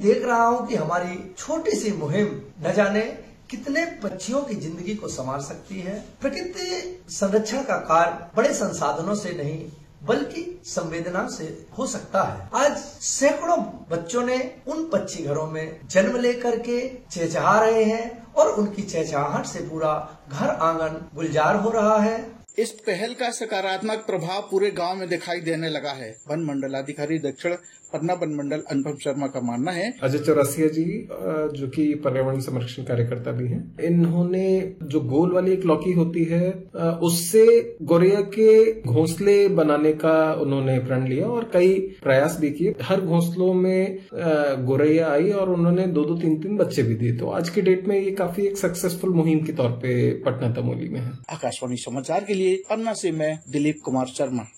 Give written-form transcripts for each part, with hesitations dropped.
देख रहा हूँ कि हमारी छोटी सी मुहिम न जाने कितने पक्षियों की जिंदगी को संवार सकती है। प्रकृति संरक्षण का कार्य बड़े संसाधनों से नहीं बल्कि संवेदना से हो सकता है। आज सैकड़ों बच्चों ने उन पक्षी घरों में जन्म लेकर के चहचहा रहे हैं और उनकी चहचहाहट से पूरा घर आंगन गुलजार हो रहा है। इस पहल का सकारात्मक प्रभाव पूरे गांव में दिखाई देने लगा है। वन मंडलाधिकारी दक्षिण पन्ना वन मंडल अनुपम शर्मा का मानना है। अजय चौरसिया जी जो कि पर्यावरण संरक्षण कार्यकर्ता भी हैं, इन्होंने जो गोल वाली एक लौकी होती है उससे गौरैया के घोंसले बनाने का उन्होंने प्रण लिया और कई प्रयास भी किए। हर घोंसलों में गौरैया आई और उन्होंने 2-2, 3-3 बच्चे भी दिए। तो आज की डेट में ये काफी एक सक्सेसफुल मुहिम के तौर पे पटना तमोली में है। आकाशवाणी समाचार के लिए पन्ना से मैं दिलीप कुमार शर्मा।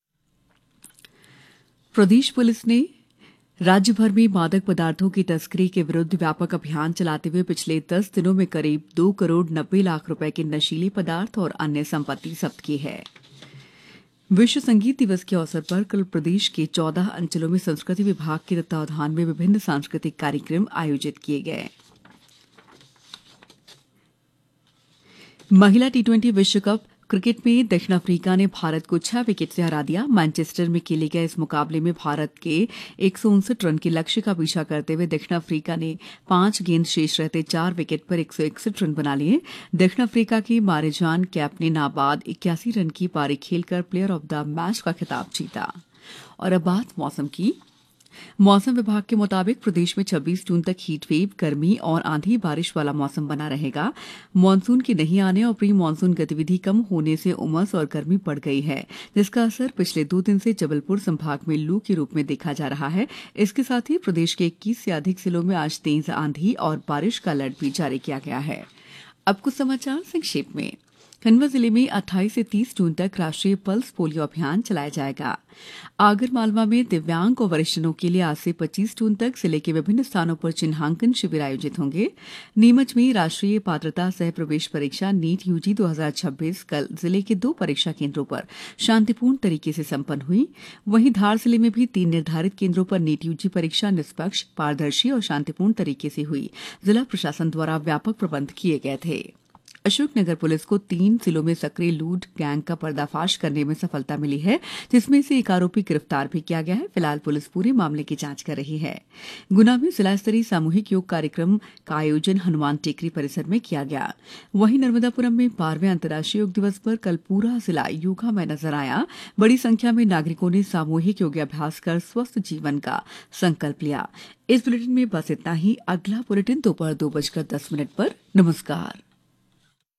प्रदेश पुलिस ने राज्य भर में मादक पदार्थों की तस्करी के विरुद्ध व्यापक अभियान चलाते हुए पिछले 10 दिनों में करीब 2 करोड़ 90 लाख रुपए के नशीले पदार्थ और अन्य संपत्ति जब्त की है। विश्व संगीत दिवस के अवसर पर कल प्रदेश के 14 अंचलों में संस्कृति विभाग के तत्वावधान में विभिन्न सांस्कृतिक कार्यक्रम आयोजित किए गए। महिला T20 विश्व कप क्रिकेट में दक्षिण अफ्रीका ने भारत को 6 विकेट से हरा दिया। मैनचेस्टर में खेले गए इस मुकाबले में भारत के 159 रन के लक्ष्य का पीछा करते हुए दक्षिण अफ्रीका ने 5 गेंद शेष रहते 4 विकेट पर 161 रन बना लिए। दक्षिण अफ्रीका के मारेजान कैप ने नाबाद 81 रन की पारी खेलकर प्लेयर ऑफ द मैच का खिताब जीता। और अब बात मौसम की। मौसम विभाग के मुताबिक प्रदेश में 26 जून तक हीटवेव, गर्मी और आंधी बारिश वाला मौसम बना रहेगा। मानसून के नहीं आने और प्री मानसून गतिविधि कम होने से उमस और गर्मी बढ़ गई है, जिसका असर पिछले 2 दिन से जबलपुर संभाग में लू के रूप में देखा जा रहा है। इसके साथ ही प्रदेश के 21 से अधिक जिलों में आज तेज आंधी और बारिश का अलर्ट भी जारी किया गया है। अब कुछ समाचार संक्षेप में। खंडवा जिले में 28 से 30 जून तक राष्ट्रीय पल्स पोलियो अभियान चलाया जाएगा। आगर मालवा में दिव्यांग और वरिष्ठजनों के लिए आज से 25 जून तक जिले के विभिन्न स्थानों पर चिन्हांकन शिविर आयोजित होंगे। नीमच में राष्ट्रीय पात्रता सह प्रवेश परीक्षा नीट यूजी 2026 कल जिले के 2 परीक्षा केंद्रों पर शांतिपूर्ण तरीके से संपन्न हुई। वहीं धार जिले में भी 3 निर्धारित केंद्रों पर नीट यूजी परीक्षा निष्पक्ष, पारदर्शी और शांतिपूर्ण तरीके से हुई। जिला प्रशासन द्वारा व्यापक प्रबंध किए गए थे। अशोकनगर पुलिस को 3 जिलों में सक्रिय लूट गैंग का पर्दाफाश करने में सफलता मिली है, जिसमें से एक आरोपी गिरफ्तार भी किया गया है। फिलहाल पुलिस पूरे मामले की जांच कर रही है। गुना में जिला स्तरीय सामूहिक योग कार्यक्रम का आयोजन हनुमान टेकरी परिसर में किया गया। वहीं नर्मदापुरम में 12वें अंतर्राष्ट्रीय योग दिवस पर कल पूरा जिला योगा में नजर आया। बड़ी संख्या में नागरिकों ने सामूहिक योगाभ्यास कर स्वस्थ जीवन का संकल्प लिया। इस बुलेटिन में बस इतना ही। अगला बुलेटिन दोपहर 2:10 पर। नमस्कार।